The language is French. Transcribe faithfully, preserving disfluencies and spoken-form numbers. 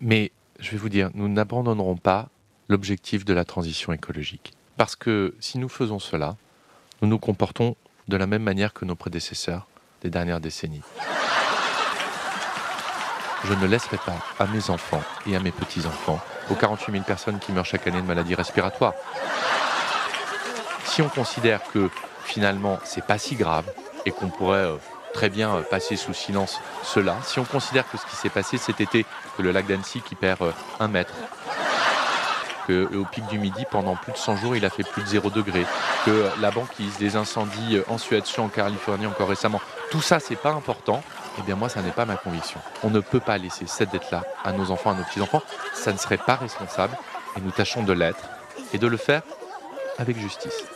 Mais je vais vous dire, nous n'abandonnerons pas l'objectif de la transition écologique. Parce que si nous faisons cela, nous nous comportons de la même manière que nos prédécesseurs des dernières décennies. Je ne laisserai pas à mes enfants et à mes petits-enfants, aux quarante-huit mille personnes qui meurent chaque année de maladies respiratoires. Si on considère que finalement c'est pas si grave et qu'on pourrait euh, très bien euh, passer sous silence cela, si on considère que ce qui s'est passé cet été, que le lac d'Annecy qui perd euh, un mètre, qu'au pic du midi, pendant plus de cent jours, il a fait plus de zéro degré, que la banquise, des incendies en Suède, en Californie encore récemment, tout ça, c'est pas important, eh bien moi, ça n'est pas ma conviction. On ne peut pas laisser cette dette-là à nos enfants, à nos petits-enfants, ça ne serait pas responsable, et nous tâchons de l'être, et de le faire avec justice.